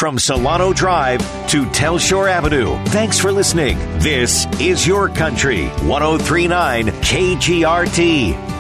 from Solano Drive to Telshore Avenue. Thanks for listening. This is Your Country, 103.9 KGRT.